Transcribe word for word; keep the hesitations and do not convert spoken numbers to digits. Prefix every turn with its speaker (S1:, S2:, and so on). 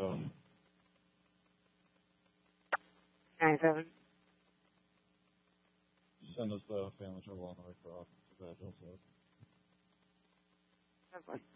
S1: So.
S2: Nine seven.
S1: Send us the family trouble on the way for office badge also.
S2: Seven.